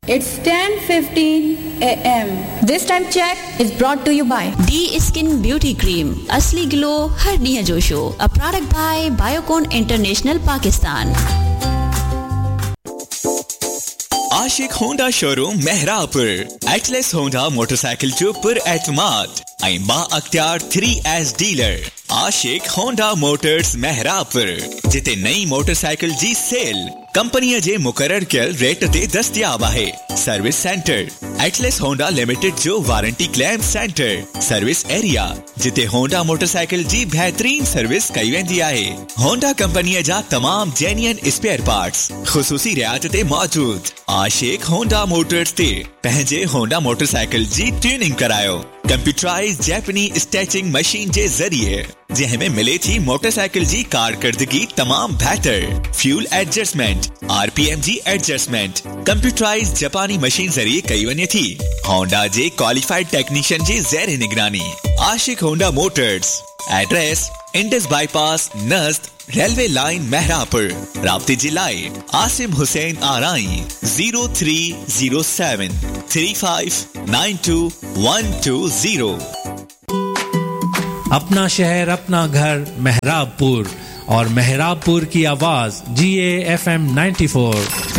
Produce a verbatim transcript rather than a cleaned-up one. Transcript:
It's ten fifteen a m This time check is brought to you by D Skin Beauty Cream. Asli glow, hardiyan josho. A product by Biocon International, Pakistan. Ashique Honda showroom Mehrabpur Atlas Honda motorcycle जो पर एतमाद आई बा अख्तियार three S dealer आशिक Honda Motors Mehrabpur जिते नई motorcycle जी cell company जे मुकर्रर कयल rate ते दस्तयाब आहे service centre Atlas Honda limited जो warranty claim centre service area जिते होंडा मोटरसाइकिल जी बेहतरीन सर्विस कई वेंदी आहे होंडा कंपनी जा तमाम जेन्युइन स्पेयर पार्ट्स खुसूसी रियायत ते मौजूद आशिक होंडा मोटर्स ते पंहिंजे होंडा मोटरसाइकिल जी ट्यूनिंग करायो कंप्यूटराइज्ड जापानी स्टैचिंग मशीन जे जरिए जंहिं में मिले थी मोटरसाइकिल जी कारकर्दगी तमाम बेहतर फ्यूल एडजस्टमेंट आरपीएम जी एडजस्टमेंट कंप्यूटराइज्ड जापानी मशीन जरिए कई वने थी होंडा जे क्वालिफाइड टेक्नीशियन जे ज़ेर निगरानी आशिक Honda Motors address Indus bypass नज़द railway line Mehrabpur राब्ते जिलाए Asim Hussain आराई zero three zero seven three five nine to one two zero. अपना शहर अपना घर मेहराबपुर और मेहराबपुर की आवाज जी A F M ninety four